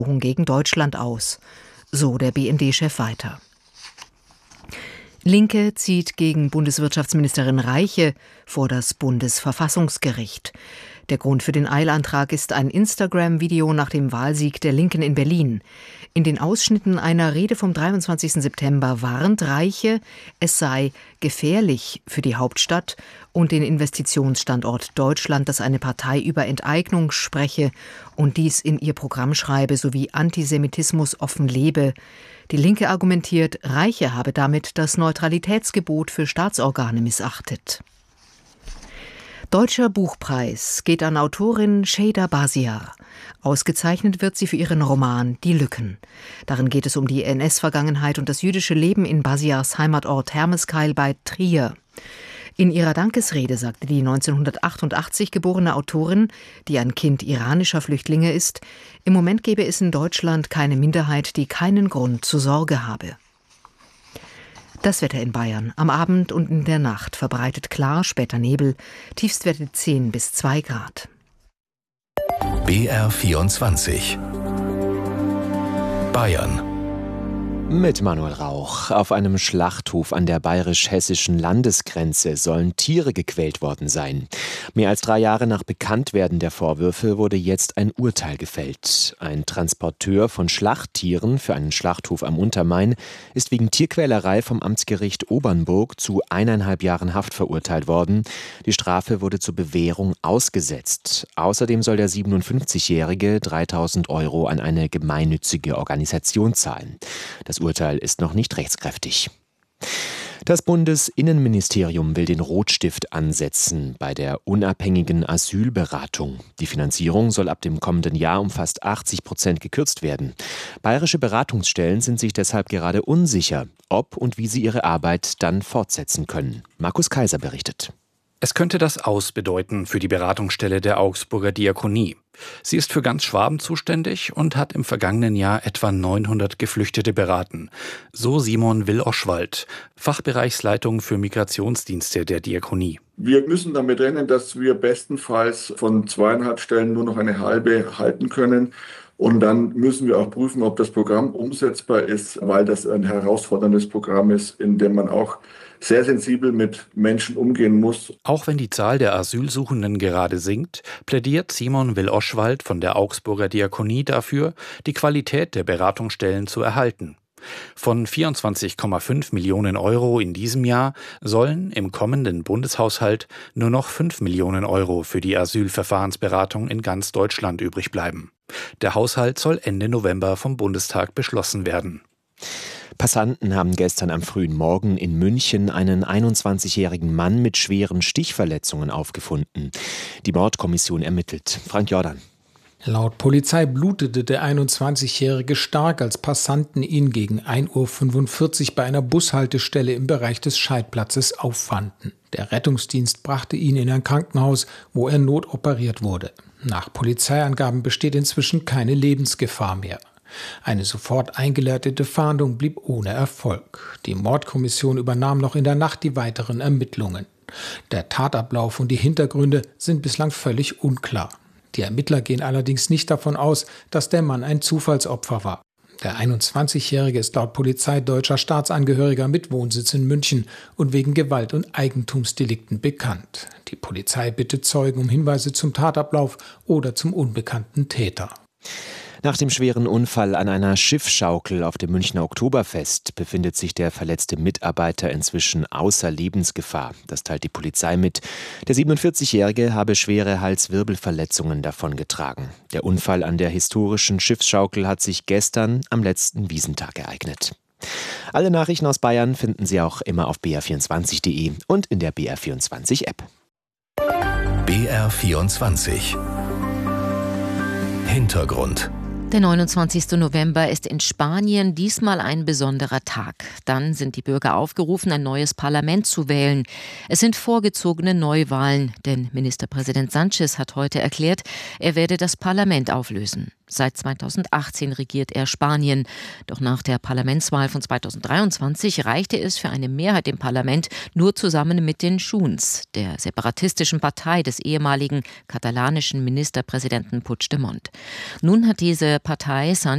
gegen Deutschland aus, so der BND-Chef weiter. Linke zieht gegen Bundeswirtschaftsministerin Reiche vor das Bundesverfassungsgericht. Der Grund für den Eilantrag ist ein Instagram-Video nach dem Wahlsieg der Linken in Berlin. In den Ausschnitten einer Rede vom 23. September warnt Reiche, es sei gefährlich für die Hauptstadt und den Investitionsstandort Deutschland, dass eine Partei über Enteignung spreche und dies in ihr Programm schreibe, sowie Antisemitismus offen lebe. Die Linke argumentiert, Reiche habe damit das Neutralitätsgebot für Staatsorgane missachtet. Deutscher Buchpreis geht an Autorin Şeyda Basiar. Ausgezeichnet wird sie für ihren Roman Die Lücken. Darin geht es um die NS-Vergangenheit und das jüdische Leben in Basiars Heimatort Hermeskeil bei Trier. In ihrer Dankesrede sagte die 1988 geborene Autorin, die ein Kind iranischer Flüchtlinge ist, im Moment gebe es in Deutschland keine Minderheit, die keinen Grund zur Sorge habe. Das Wetter in Bayern. Am Abend und in der Nacht verbreitet klar, später Nebel, Tiefstwerte 10 bis 2 Grad. BR24 Bayern. Mit Manuel Rauch. Auf einem Schlachthof an der bayerisch-hessischen Landesgrenze sollen Tiere gequält worden sein. Mehr als 3 Jahre nach Bekanntwerden der Vorwürfe wurde jetzt ein Urteil gefällt. Ein Transporteur von Schlachttieren für einen Schlachthof am Untermain ist wegen Tierquälerei vom Amtsgericht Obernburg zu 1,5 Jahren Haft verurteilt worden. Die Strafe wurde zur Bewährung ausgesetzt. Außerdem soll der 57-Jährige 3.000 € an eine gemeinnützige Organisation zahlen. Das Urteil ist noch nicht rechtskräftig. Das Bundesinnenministerium will den Rotstift ansetzen bei der unabhängigen Asylberatung. Die Finanzierung soll ab dem kommenden Jahr um fast 80% gekürzt werden. Bayerische Beratungsstellen sind sich deshalb gerade unsicher, ob und wie sie ihre Arbeit dann fortsetzen können. Markus Kaiser berichtet. Es könnte das Aus bedeuten für die Beratungsstelle der Augsburger Diakonie. Sie ist für ganz Schwaben zuständig und hat im vergangenen Jahr etwa 900 Geflüchtete beraten. So Simon Will-Oschwald, Fachbereichsleitung für Migrationsdienste der Diakonie. Wir müssen damit rechnen, dass wir bestenfalls von 2,5 Stellen nur noch eine halbe halten können. Und dann müssen wir auch prüfen, ob das Programm umsetzbar ist, weil das ein herausforderndes Programm ist, in dem man auch sehr sensibel mit Menschen umgehen muss. Auch wenn die Zahl der Asylsuchenden gerade sinkt, plädiert Simon Will-Oschwald von der Augsburger Diakonie dafür, die Qualität der Beratungsstellen zu erhalten. Von 24,5 Millionen € in diesem Jahr sollen im kommenden Bundeshaushalt nur noch 5 Millionen € für die Asylverfahrensberatung in ganz Deutschland übrig bleiben. Der Haushalt soll Ende November vom Bundestag beschlossen werden. Passanten haben gestern am frühen Morgen in München einen 21-jährigen Mann mit schweren Stichverletzungen aufgefunden. Die Mordkommission ermittelt. Frank Jordan. Laut Polizei blutete der 21-Jährige stark, als Passanten ihn gegen 1:45 Uhr bei einer Bushaltestelle im Bereich des Scheidplatzes auffanden. Der Rettungsdienst brachte ihn in ein Krankenhaus, wo er notoperiert wurde. Nach Polizeiangaben besteht inzwischen keine Lebensgefahr mehr. Eine sofort eingeleitete Fahndung blieb ohne Erfolg. Die Mordkommission übernahm noch in der Nacht die weiteren Ermittlungen. Der Tatablauf und die Hintergründe sind bislang völlig unklar. Die Ermittler gehen allerdings nicht davon aus, dass der Mann ein Zufallsopfer war. Der 21-Jährige ist laut Polizei deutscher Staatsangehöriger mit Wohnsitz in München und wegen Gewalt- und Eigentumsdelikten bekannt. Die Polizei bittet Zeugen um Hinweise zum Tatablauf oder zum unbekannten Täter. Nach dem schweren Unfall an einer Schiffschaukel auf dem Münchner Oktoberfest befindet sich der verletzte Mitarbeiter inzwischen außer Lebensgefahr. Das teilt die Polizei mit. Der 47-Jährige habe schwere Halswirbelverletzungen davongetragen. Der Unfall an der historischen Schiffsschaukel hat sich gestern am letzten Wiesentag ereignet. Alle Nachrichten aus Bayern finden Sie auch immer auf br24.de und in der BR24-App. BR24 Hintergrund. Der 29. November ist in Spanien diesmal ein besonderer Tag. Dann sind die Bürger aufgerufen, ein neues Parlament zu wählen. Es sind vorgezogene Neuwahlen, denn Ministerpräsident Sánchez hat heute erklärt, er werde das Parlament auflösen. Seit 2018 regiert er Spanien. Doch nach der Parlamentswahl von 2023 reichte es für eine Mehrheit im Parlament nur zusammen mit den Junts, der separatistischen Partei des ehemaligen katalanischen Ministerpräsidenten Puigdemont. Nun hat diese Partei Sánchez